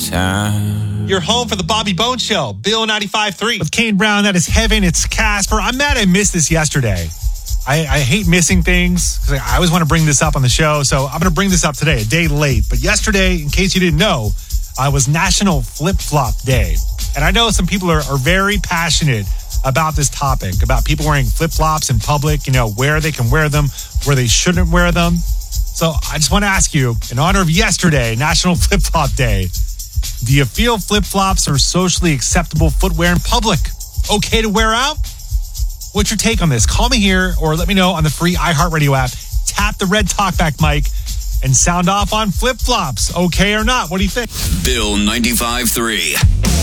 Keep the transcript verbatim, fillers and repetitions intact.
time. You're home for the Bobby Bones Show. Bill ninety-five three. With Kane Brown, that is heaven. It's Casper. I'm mad I missed this yesterday. I, I hate missing things because I always want to bring this up on the show. So I'm going to bring this up today, a day late. But yesterday, in case you didn't know, uh, was National Flip Flop Day. And I know some people are, are very passionate about this topic, about people wearing flip flops in public, you know, where they can wear them, where they shouldn't wear them. So I just want to ask you, in honor of yesterday, National Flip Flop Day, do you feel flip flops are socially acceptable footwear in public? Okay to wear out? What's your take on this? Call me here or let me know on the free iHeartRadio app. Tap the red talkback mic and sound off on flip flops. Okay or not? What do you think? Bill ninety-five three.